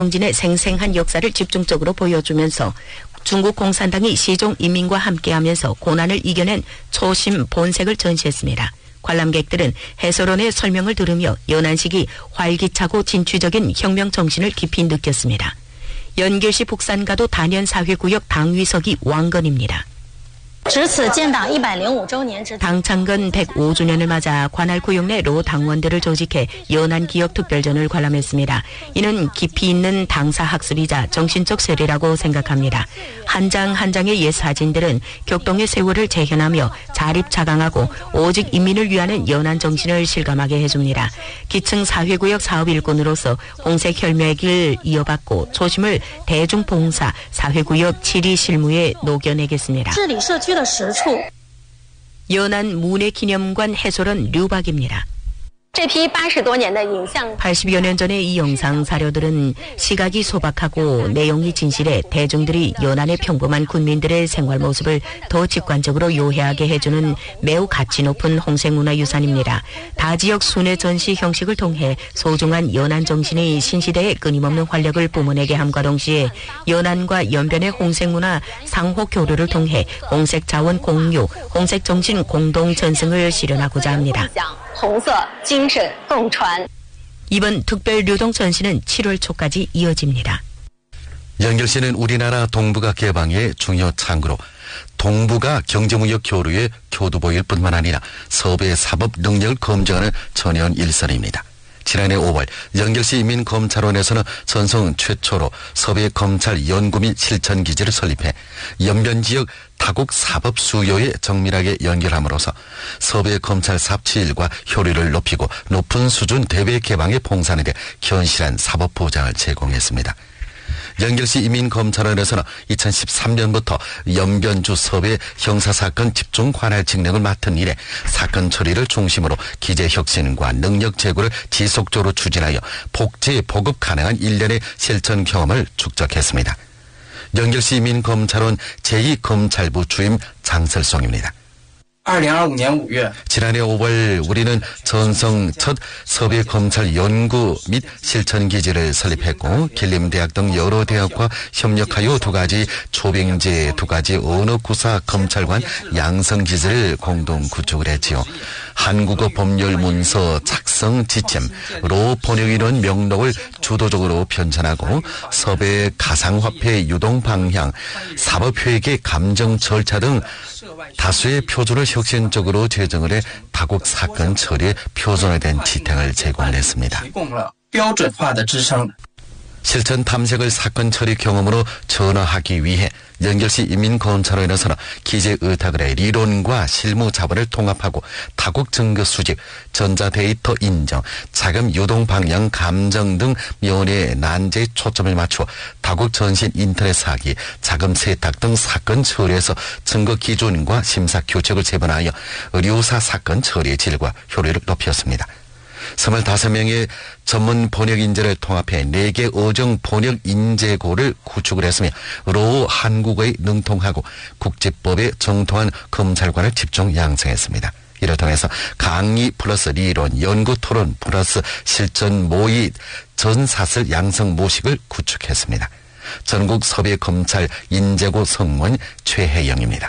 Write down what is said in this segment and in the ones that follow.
정진의 생생한 역사를 집중적으로 보여주면서 중국 공산당이 시종 인민과 함께하면서 고난을 이겨낸 초심 본색을 전시했습니다. 관람객들은 해설원의 설명을 들으며 연안식이 활기차고 진취적인 혁명 정신을 깊이 느꼈습니다. 연결시 북산가도 단연사회구역 당위석이 왕건입니다. 당 창건 105주년을 맞아 관할 구역 내 로 당원들을 조직해 연안기억특별전을 관람했습니다. 이는 깊이 있는 당사 학습이자 정신적 세례라고 생각합니다. 한 장 한 장의 옛 사진들은 격동의 세월을 재현하며 자립자강하고 오직 인민을 위하는 연안 정신을 실감하게 해줍니다. 기층 사회구역 사업 일꾼으로서 홍색 혈맥을 이어받고 초심을 대중봉사 사회구역 7.2 실무에 녹여내겠습니다. 연안 문해기념관 해설원 류박입니다. 80여 년 전의 이 영상 사료들은 시각이 소박하고 내용이 진실해 대중들이 연안의 평범한 군민들의 생활 모습을 더 직관적으로 요해하게 해주는 매우 가치 높은 홍색문화유산입니다. 다지역 순회 전시 형식을 통해 소중한 연안 정신이 신시대의 끊임없는 활력을 뿜어내게 함과 동시에 연안과 연변의 홍색문화 상호 교류를 통해 홍색 자원 공유, 홍색 정신 공동 전승을 실현하고자 합니다. 이번 특별 류동 전시는 7월 초까지 이어집니다. 연결시는 우리나라 동북아 개방의 중요 창구로 동북아 경제무역 교류의 교두보일 뿐만 아니라 서부의 사법 능력을 검증하는 전현 일선입니다. 지난해 5월 연결시 인민검찰원에서는 전성 최초로 서부의 검찰 연구 및 실천 기지를 설립해 연변 지역 타국 사법 수요에 정밀하게 연결함으로써 서부의 검찰 삽치일과 효율을 높이고 높은 수준 대외 개방에 봉사하는 데 견실한 사법 보장을 제공했습니다. 연결시 인민검찰원에서는 2013년부터 연변주 서부의 형사사건 집중 관할 직능을 맡은 이래 사건 처리를 중심으로 기재 혁신과 능력 제고를 지속적으로 추진하여 복지 보급 가능한 일련의 실천 경험을 축적했습니다. 연결시 인민검찰원 제2검찰부 주임 장설송입니다. 2025년 5월 지난해 5월 우리는 전성 첫 서부의 검찰 연구 및 실천 기지를 설립했고 길림대학 등 여러 대학과 협력하여 2가지 초빙제 2가지 언어구사 검찰관 양성 기지를 공동 구축을 했지요. 한국어 법률 문서 작성 지침, 로 번역이론 명록을 주도적으로 편찬하고 서부의 가상화폐 유동 방향, 사법회계 감정 절차 등 다수의 표준을 혁신적으로 제정을 해 다국 사건 처리에 표준화된 지탱을 제공했습니다. 실천 탐색을 사건 처리 경험으로 전환하기 위해 연결시 인민검찰원에서는 기재 의탁을 해理論과 실무 자본을 통합하고 다국 증거 수집, 전자데이터 인정, 자금 유동 방향 감정 등 면의 난제에 초점을 맞추어 다국 전신 인터넷 사기, 자금 세탁 등 사건 처리에서 증거 기준과 심사 규칙을 제본하여 의료사 사건 처리의 질과 효율을 높였습니다. 25명의 전문 번역 인재를 통합해 4개 어정 번역 인재고를 구축을 했으며 로 한국어에 능통하고 국제법에 정통한 검찰관을 집중 양성했습니다. 이를 통해서 강의 플러스理論, 연구 토론 플러스 실전 모의 전사슬 양성 모식을 구축했습니다. 전국 서부의 검찰 인재고 성원 최혜영입니다.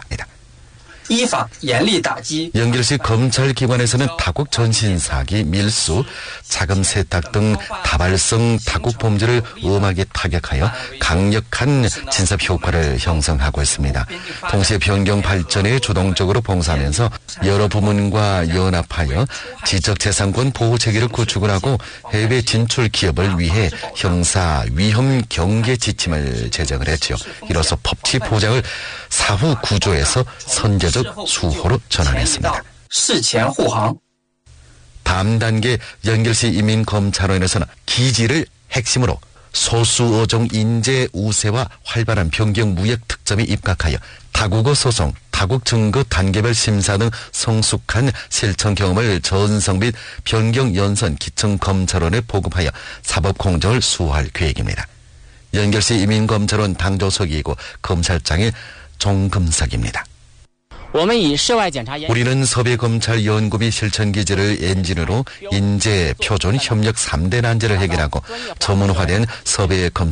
연결시 검찰기관에서는 다국 전신사기, 밀수, 자금 세탁 등 다발성 다국 범죄를 엄하게 타격하여 강력한 진섭 효과를 형성하고 있습니다. 동시에 변경 발전에 주동적으로 봉사하면서 여러 부문과 연합하여 지적재산권 보호 체계를 구축을 하고 해외 진출 기업을 위해 형사 위험 경계 지침을 제정을 했지요. 이로써 법치 보장을 사후 구조에서 선제적 수호로 전환했습니다. 다음 단계 연결시 인민검찰원에서는 기지를 핵심으로 소수 어종 인재 우세와 활발한 변경 무역 특점이 입각하여 다국어 소송, 다국 증거 단계별 심사 등 성숙한 실천 경험을 전성 및 변경 연선 기층 검찰원에 보급하여 사법 공정을 수호할 계획입니다. 연결시 인민검찰원 당조석이고 검찰장의 종금석입니다. 우리는 서베검찰연구비 실천기지를 엔진으로 인재, 표준, 협력 3대 난제를 해결하고 전문화된 서베검